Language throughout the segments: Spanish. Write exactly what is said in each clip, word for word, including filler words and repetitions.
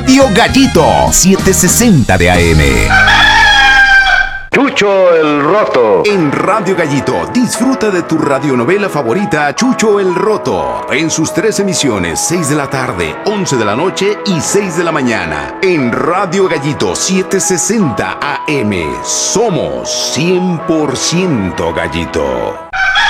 Radio Gallito, setecientos sesenta de A M. Chucho el Roto. En Radio Gallito, disfruta de tu radionovela favorita, Chucho el Roto, en sus tres emisiones, seis de la tarde, once de la noche y seis de la mañana. En Radio Gallito, setecientos sesenta A M. Somos cien por ciento Gallito.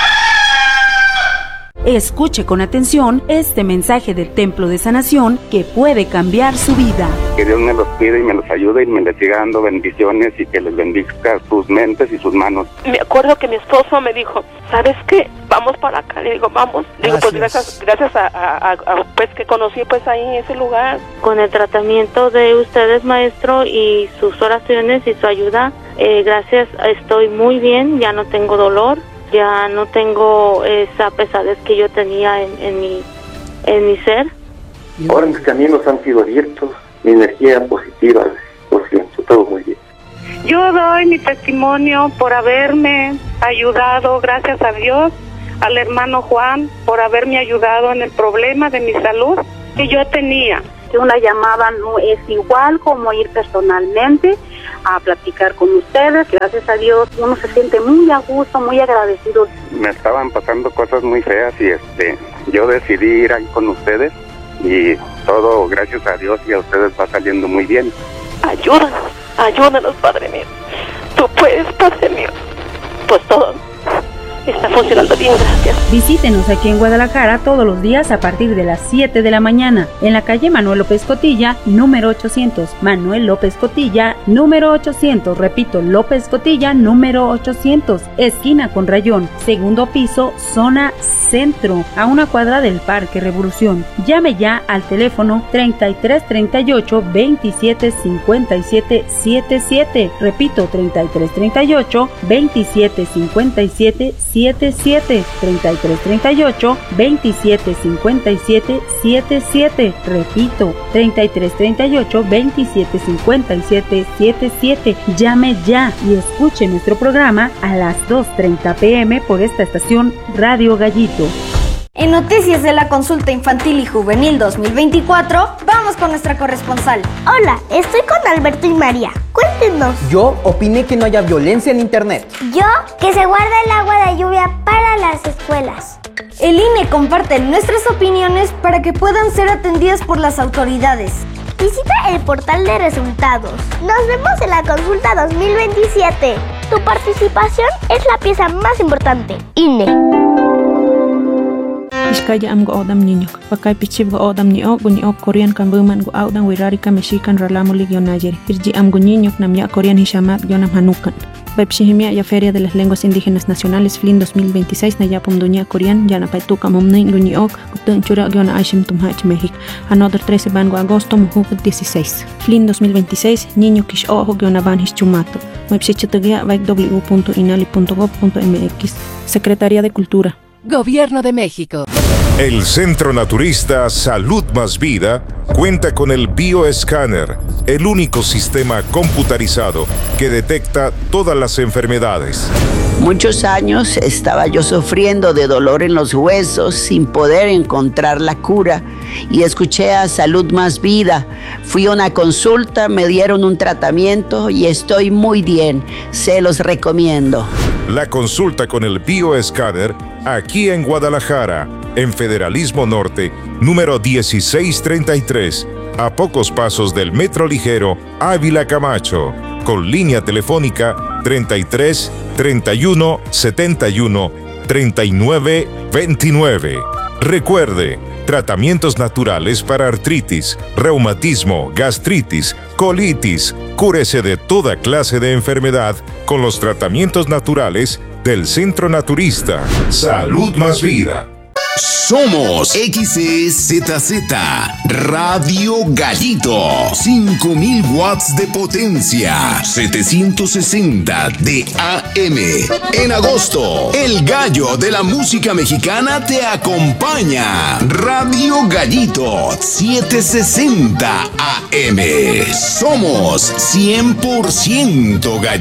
Escuche con atención este mensaje del Templo de Sanación que puede cambiar su vida. Que Dios me los cuide y me los ayude y me les siga dando bendiciones y que les bendiga sus mentes y sus manos. Me acuerdo que mi esposo me dijo, ¿sabes qué? Vamos para acá. Le digo, vamos. Le digo, pues gracias, gracias a, a, a pues que conocí pues ahí en ese lugar. Con el tratamiento de ustedes, maestro, y sus oraciones y su ayuda, eh, gracias, estoy muy bien, ya no tengo dolor. Ya no tengo esa pesadez que yo tenía en, en mi en mi ser. Ahora mis caminos han sido abiertos, mi energía positiva, lo siento, todo muy bien. Yo doy mi testimonio por haberme ayudado, gracias a Dios, al hermano Juan, por haberme ayudado en el problema de mi salud que yo tenía. Una llamada no es igual como ir personalmente a platicar con ustedes. Gracias a Dios uno se siente muy a gusto, muy agradecido. Me estaban pasando cosas muy feas y este yo decidí ir ahí con ustedes y todo, gracias a Dios y a ustedes, va saliendo muy bien. Ayúdanos, ayúdanos, Padre mío. Tú puedes, Padre mío. Pues todo está funcionando bien, gracias. Visítenos aquí en Guadalajara todos los días a partir de las siete de la mañana en la calle Manuel López Cotilla, número ochocientos. Manuel López Cotilla, número ochocientos. Repito, López Cotilla, número ochocientos. Esquina con Rayón, segundo piso, zona centro, a una cuadra del Parque Revolución. Llame ya al teléfono treinta y tres treinta y ocho veintisiete cincuenta y siete setenta y siete. Repito, treinta y tres treinta y ocho veintisiete cincuenta y siete setenta y siete. treinta y tres treinta y ocho veintisiete cincuenta y siete setenta y siete. Repito, treinta y tres treinta y ocho veintisiete cincuenta y siete setenta y siete. Llame ya y escuche nuestro programa a las dos treinta pm por esta estación Radio Gallito. En noticias de la consulta infantil y juvenil dos mil veinticuatro, vamos con nuestra corresponsal. Hola, estoy con Alberto y María. Cuéntenos. Yo opiné que no haya violencia en internet. Yo, que se guarda el agua de lluvia para las escuelas. El I N E comparte nuestras opiniones para que puedan ser atendidas por las autoridades. Visita el portal de resultados. Nos vemos en la consulta dos mil veintisiete. Tu participación es la pieza más importante. I N E. Iskaya am go odam niño. Pakai pichib go odam ni ok ni ok Korean kan buman go odam wirarika mexican ralamo ligionajeri. Irji am go niño nam ya Korean hishamat gionam hanukan. Baipshihimia ya Feria de las Lenguas Indígenas Nacionales F L I N dos mil veintiséis na ya pomduña Korean ya na paituka momni go ni ok gutun chura giona aishim tumhach México. Another trece van go agosto muhu dieciséis. F L I N dos mil veintiséis niño kish ojo giona van hischumato. Baipshichatagia baik w punto inali punto gob punto mx. Secretaría de Cultura. Gobierno de México. El Centro Naturista Salud Más Vida cuenta con el Bioescáner, el único sistema computarizado que detecta todas las enfermedades. Muchos años estaba yo sufriendo de dolor en los huesos sin poder encontrar la cura y escuché a Salud Más Vida. Fui a una consulta, me dieron un tratamiento y estoy muy bien. Se los recomiendo. La consulta con el Bioescáner aquí en Guadalajara, en Federalismo Norte, número dieciséis treinta y tres, a pocos pasos del Metro Ligero Ávila Camacho, con línea telefónica treinta y tres treinta y uno setenta y uno treinta y nueve veintinueve. Recuerde, tratamientos naturales para artritis, reumatismo, gastritis, colitis. Cúrese de toda clase de enfermedad con los tratamientos naturales del Centro Naturista. Salud Más Vida. Somos X E Z Z Radio Gallito, cinco mil watts de potencia, setecientos sesenta de A M. En agosto, el gallo de la música mexicana te acompaña. Radio Gallito, setecientos sesenta A M. Somos cien por ciento Gallito.